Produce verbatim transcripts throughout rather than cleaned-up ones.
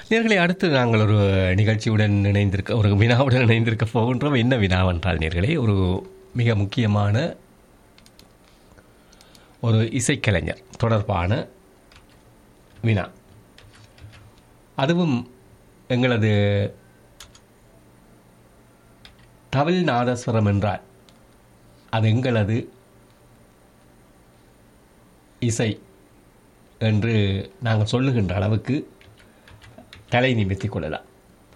நேர்களை அடுத்து நாங்கள் ஒரு நிகழ்ச்சியுடன் இணைந்திருக்க ஒரு வினாவுடன் இணைந்திருக்க போகின்றோம். என்ன வினாவென்றால் நேர்களே, ஒரு மிக முக்கியமான ஒரு இசைக்கலைஞர் தொடர்பான வினா. அதுவும் எங்களது தவில் நாதஸ்வரம் என்றால் அது எங்களது இசை என்று நாங்கள் சொல்லுகின்ற அளவுக்கு தலை நிமித்திக் கொள்ளலாம்.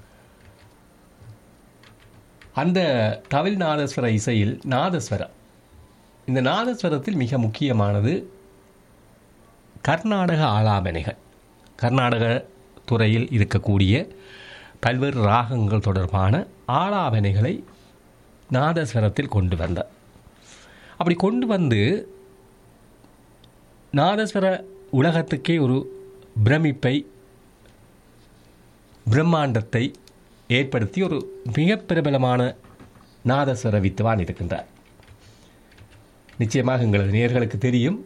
அந்த தவில் நாதஸ்வர இசையில் நாதஸ்வரம், இந்த நாதஸ்வரத்தில் மிக முக்கியமானது கர்நாடக ஆலாபனைகள். கர்நாடக துறையில் இருக்கக்கூடிய பல்வேறு ராகங்கள் தொடர்பான ஆலாபனைகளை நாதஸ்வரத்தில் கொண்டு வந்தார். அப்படி கொண்டு வந்து நாதஸ்வர உலகத்துக்கே ஒரு பிரமிப்பை, பிரம்மாண்டத்தை ஏற்படுத்தி ஒரு மிக பிரபலமான நாதஸ்வர வித்துவான் இருக்கின்றார். நிச்சயமாக எங்களது நேயர்களுக்கு தெரியும்.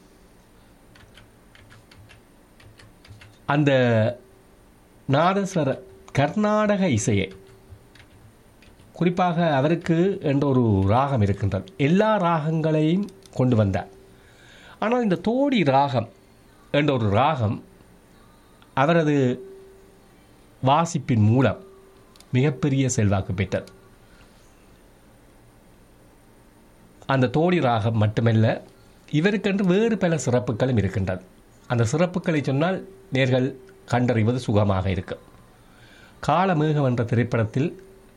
அந்த நாதஸ்வர கர்நாடக இசையை, குறிப்பாக அவருக்கு என்ற ஒரு ராகம் இருக்கின்றது. எல்லா ராகங்களையும் கொண்டு வந்தார். ஆனால் இந்த தோடி ராகம் என்ற ஒரு ராகம் அவரது வாசிப்பின் மூலம் மிகப்பெரிய செல்வாக்கு பெற்றது. அந்த தோடி ராகம் மட்டுமல்ல, இவருக்கென்று வேறு பல சிறப்புகளும் இருக்கின்றது. அந்த சிறப்புகளை சொன்னால் நேர்கள் கண்டறிவது சுகமாக இருக்கும். காலமேகம் என்ற திரைப்படத்தில்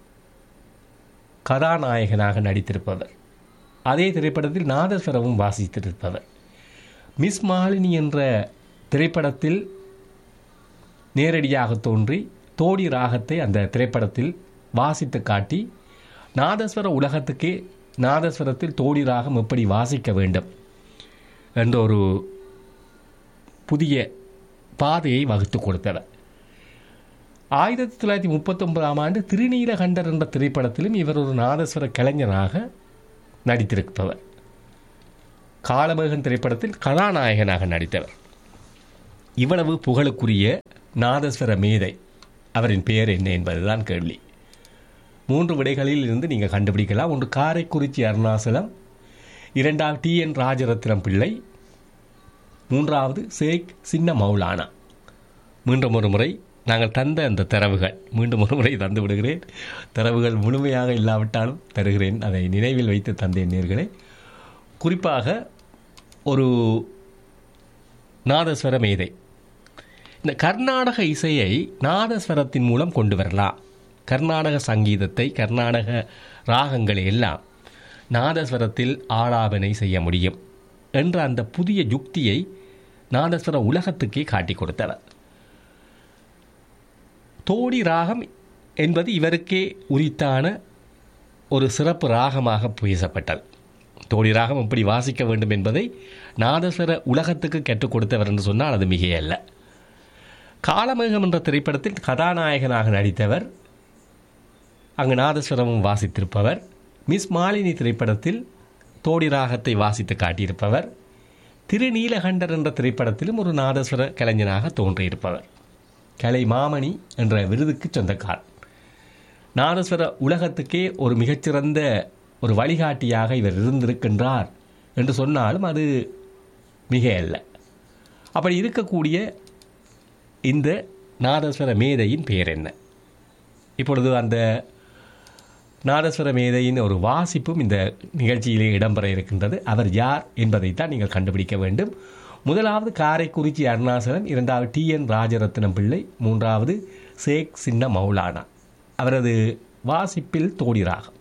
கதாநாயகனாக நடித்திருப்பவர், அதே திரைப்படத்தில் நாதஸ்வரமும் வாசித்திருப்பவர். மிஸ் மாலினி என்ற திரைப்படத்தில் நேரடியாக தோன்றி தோடி ராகத்தை அந்த திரைப்படத்தில் வாசித்து காட்டி நாதஸ்வர உலகத்துக்கே நாதஸ்வரத்தில் தோடி ராகம் எப்படி வாசிக்க வேண்டும் என்ற ஒரு புதிய பாதையை வகுத்து கொடுத்தவர். ஆயிரத்தி தொள்ளாயிரத்தி முப்பத்தி ஒன்பதாம் ஆண்டு திருநீலகண்டர் என்ற திரைப்படத்திலும் இவர் ஒரு நாதஸ்வர கலைஞராக நடித்திருப்பவர். காலமேகன் திரைப்படத்தில் கதாநாயகனாக நடித்தவர். இவ்வளவு புகழுக்குரிய நாதஸ்வர மேதை, அவரின் பெயர் என்ன என்பதுதான் கேள்வி. மூன்று விடைகளில் இருந்து நீங்கள் கண்டுபிடிக்கலாம். ஒன்று காரைக்குறிச்சி அருணாசலம், இரண்டாவது டி என் ராஜரத்னம் பிள்ளை, மூன்றாவது ஷேக் சின்ன மௌலானா. மீண்டும் ஒரு முறை நாங்கள் தந்த அந்த தரவுகள் மீண்டும் ஒரு முறை தந்து விடுகிறேன். தரவுகள் முழுமையாக இல்லாவிட்டாலும் தருகிறேன், அதை நினைவில் வைத்து தந்தேன் நேர்களே. குறிப்பாக ஒரு நாதஸ்வர மேதை இந்த கர்நாடக இசையை நாதஸ்வரத்தின் மூலம் கொண்டு வரலாம். கர்நாடக சங்கீதத்தை, கர்நாடக ராகங்களை எல்லாம் நாதஸ்வரத்தில் ஆலாபனை செய்ய முடியும் என்ற அந்த புதிய யுக்தியை நாதஸ்வர உலகத்துக்கே காட்டி கொடுத்தவர். தோடி ராகம் என்பது இவருக்கே உரித்தான ஒரு சிறப்பு ராகமாக பேசப்பட்டது. தோடி ராகம் எப்படி வாசிக்க வேண்டும் என்பதை நாதஸ்வர உலகத்துக்கு கற்றுக் கொடுத்தவர் என்று சொன்னால் அது மிகையல்ல. காலமேகம் என்ற திரைப்படத்தில் கதாநாயகனாக நடித்தவர், அங்கு நாதஸ்வரமும் வாசித்திருப்பவர். மிஸ் மாலினி திரைப்படத்தில் தோடி ராகத்தை வாசித்து காட்டியிருப்பவர். திருநீலகண்டர் என்ற திரைப்படத்திலும் ஒரு நாதஸ்வர கலைஞனாக தோன்றியிருப்பவர். கலை மாமணி என்ற விருதுக்கு சொந்தக்கார். நாதஸ்வர உலகத்துக்கே ஒரு மிகச்சிறந்த ஒரு வழிகாட்டியாக இவர் இருந்திருக்கின்றார் என்று சொன்னாலும் அது மிக அல்ல. அப்படி இருக்கக்கூடிய இந்த நாதஸ்வர மேதையின் பெயர் என்ன? இப்பொழுது அந்த நாதஸ்வர மேதையின் ஒரு வாசிப்பும் இந்த நிகழ்ச்சியிலே இடம்பெற இருக்கின்றது. அவர் யார் என்பதைத்தான் நீங்கள் கண்டுபிடிக்க வேண்டும். முதலாவது காரைக்குறிச்சி அருணாசலம், இரண்டாவது டி என் ராஜரத்னம் பிள்ளை, மூன்றாவது ஷேக் சின்ன மௌலானா. அவரது வாசிப்பில் தோடி ராகம்.